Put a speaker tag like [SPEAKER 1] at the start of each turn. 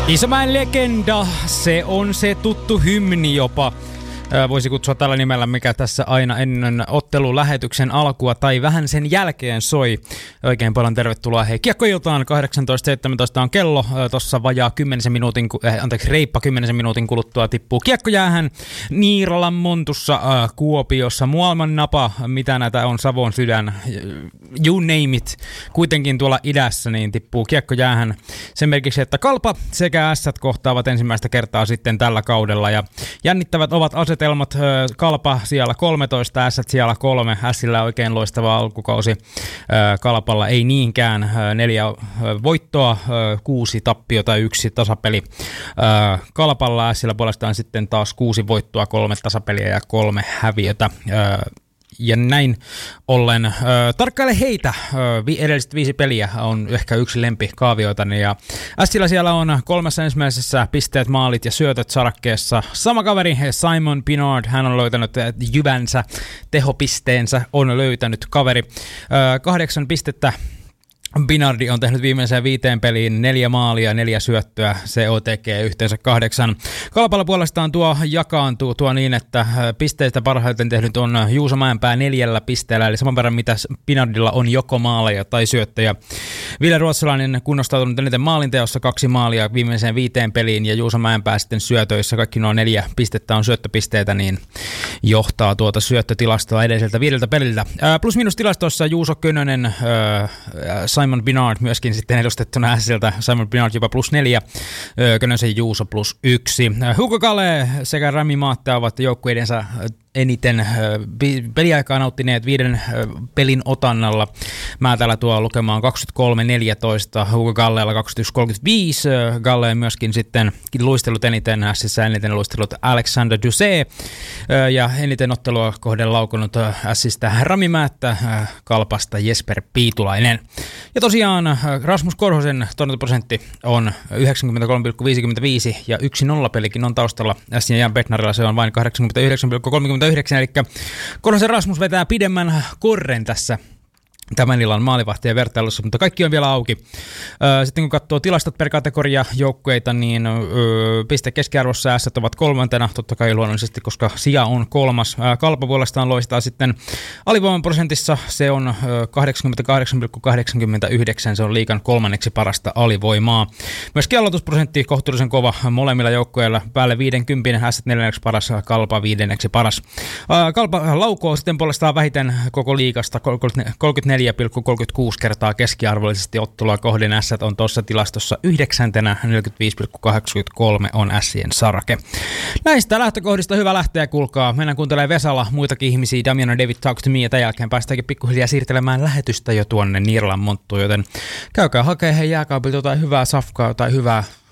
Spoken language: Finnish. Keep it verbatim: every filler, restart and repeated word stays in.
[SPEAKER 1] Isomäen legenda, se on se tuttu hymni jopa. Voisi kutsua tällä nimellä, mikä tässä aina ennen ottelulähetyksen alkua tai vähän sen jälkeen soi. Oikein paljon tervetuloa hei Kiekko-iltaan, kahdeksantoista seitsemäntoista on kello. Tuossa vajaa kymmenisen minuutin, äh, anteeksi reippa kymmenisen minuutin kuluttua tippuu Kiekkojäähän Niiralan Montussa äh, Kuopiossa. Mualman napa, mitä näitä on, Savon sydän, you name it. Kuitenkin tuolla idässä niin tippuu Kiekkojäähän sen merkiksi, että Kalpa sekä Ässät kohtaavat ensimmäistä kertaa sitten tällä kaudella. Ja jännittävät ovat aset Telmat, Kalpa siellä kolmetoista, Ässät siellä kolme. Ässillä oikein loistava alkukausi. Kalpalla ei niinkään. Neljä voittoa, kuusi tappiota, yksi tasapeli. Kalpalla Ässillä puolestaan sitten taas kuusi voittoa, kolme tasapeliä ja kolme häviötä. Ja näin ollen äh, tarkkaile heitä. Äh, vi- edelliset viisi peliä on ehkä yksi lempikaavioitani. Ja Ässillä siellä on kolmessa ensimmäisessä pisteet, maalit ja syötöt sarakkeessa. Sama kaveri Simon Pinard, hän on löytänyt jyvänsä, tehopisteensä on löytänyt kaveri. Äh, kahdeksan pistettä. Pinardi on tehnyt viimeiseen viiteen peliin neljä maalia, neljä syöttöä, se O tekee yhteensä kahdeksan. Kalpalla puolestaan tuo jakaantuu tuo niin, että pisteistä parhaiten tehnyt on Juuso Mäenpää neljällä pisteellä, eli saman verran mitä Pinardilla on joko maaleja tai syöttöjä. Ville Ruotsalainen kunnostautunut eniten maalinteossa, kaksi maalia viimeiseen viiteen peliin, ja Juuso Mäenpää sitten syötöissä, kaikki nuo neljä pistettä on syöttöpisteitä, niin johtaa tuota syöttötilastoa edelliseltä viideltä peliltä. Plus-minus tilastossa Juuso Könönen, ää, Simon Pinard myöskin sitten edustettuna Ässiltä, Simon Pinard jopa plus neljä, Könösen Juuso plus yksi. Hugo Kale sekä Rami Maatta ovat joukkueidensa eniten peliaikaa nauttineet viiden pelin otannalla. Mä täällä tuo lukemaan kaksikymmentäkolme neljätoista, Hugo Galleella kaksikymmentäyksi kolmekymmentäviisi. Galle myöskin sitten luistelut eniten, Ässissä eniten luistelut Alexander Dusset ja eniten ottelua kohden laukunut Ässistä Rami Määttä, Kalpasta Jesper Piitulainen. Ja tosiaan Rasmus Korhosen torjuntaprosentti on yhdeksänkymmentäkolme pilkku viisikymmentäviisi ja yksi nolla pelikin on taustalla. Ässin ja Jan Bednarilla se on vain kahdeksankymmentäyhdeksän pilkku kolmekymmentäyhdeksän, eli Korhosen Rasmus vetää pidemmän korren tässä tämän illan maalivahtien vertailussa, mutta kaikki on vielä auki. Sitten kun katsoo tilastot per kategoria joukkueita, niin piste keskiarvossa Ässät ovat kolmantena, totta kai luonnollisesti, koska sija on kolmas. Kalpa puolestaan loistaa sitten alivoiman prosentissa, se on kahdeksankymmentäkahdeksan pilkku kahdeksankymmentäyhdeksän, se on liigan kolmanneksi parasta alivoimaa. Myös aloitusprosentti kohtuullisen kova molemmilla joukkueilla, päälle viisikymmentä, Ässät neljänneksi paras, Kalpa viidenneksi paras. Kalpa laukoo sitten puolestaan vähiten koko liigasta, kolmekymmentäneljä pilkku kolmekymmentäkuusi kertaa keskiarvollisesti ottelua kohden. Ässät on tuossa tilastossa yhdeksäntenä, neljäkymmentäviisi pilkku kahdeksankymmentäkolme on Ässien sarake. Näistä lähtökohdista hyvä lähteä, kuulkaa. Mennään kuuntelemaan Vesalla muitakin ihmisiä, Damian ja David Talk to Me, ja tämän jälkeen päästäänkin pikkuhiljaa siirtelemään lähetystä jo tuonne Niiralan Monttuun, joten käykää hakemaan he jääkaapilta jotain hyvää safkaa, jotain hyvää